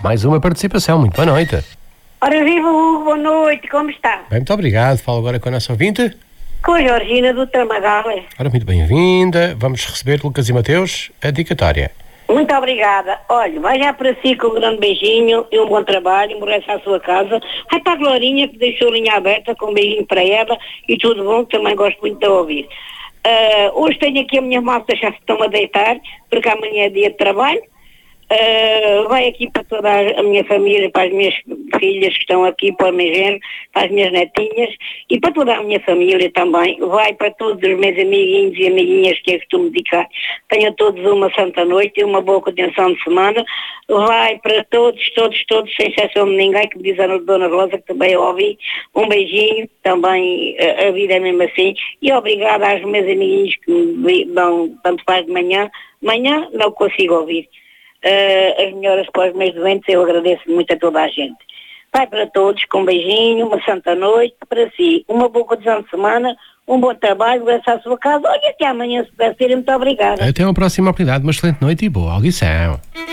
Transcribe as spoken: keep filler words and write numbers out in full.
mais uma participação. Muito boa noite. Ora, viva Hugo, boa noite, como está? Bem, muito obrigado. Falo agora com a nossa ouvinte. Com a Georgina do Tramagal. Ora, muito bem-vinda. Vamos receber, Lucas e Mateus, a dedicatória. Muito obrigada. Olha, vai já para si com um grande beijinho e um bom trabalho, morresse à sua casa. Vai para a Glorinha, que deixou a linha aberta, com um beijinho para ela e tudo bom, que também gosto muito de ouvir. Uh, hoje tenho aqui a minha malta, já se estão a deitar, porque amanhã é dia de trabalho. Uh, vai aqui para toda a minha família, para as minhas filhas que estão aqui, para o meu genro, para as minhas netinhas e para toda a minha família também. Vai para todos os meus amiguinhos e amiguinhas que eu costumo dedicar. Tenham todos uma santa noite e uma boa continuação de semana. Vai para todos, todos, todos, sem exceção de ninguém, que me diz a Dona Rosa, que também ouvi. Um beijinho, também a, a vida é mesmo assim. E obrigada aos meus amiguinhos que me dão tanto faz de manhã. Manhã não consigo ouvir. Uh, as melhoras para os meus doentes, eu agradeço muito a toda a gente. Vai para todos, com um beijinho, uma santa noite, para si, uma boa continuação de semana, um bom trabalho, graças à sua casa. Olha, até amanhã, se puder ser, muito obrigada. Até uma próxima oportunidade, uma excelente noite e boa audição.